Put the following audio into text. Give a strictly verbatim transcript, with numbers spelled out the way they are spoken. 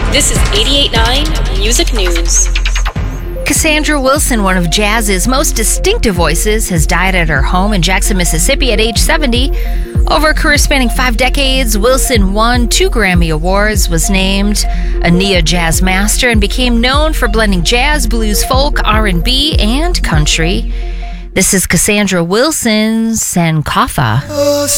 This is eighty-eight point nine Music News. Cassandra Wilson, one of jazz's most distinctive voices, has died at her home in Jackson, Mississippi at age seventy. Over a career spanning five decades, Wilson won two Grammy Awards, was named a N E A Jazz Master, and became known for blending jazz, blues, folk, R and B, and country. This is Cassandra Wilson's Sankofa.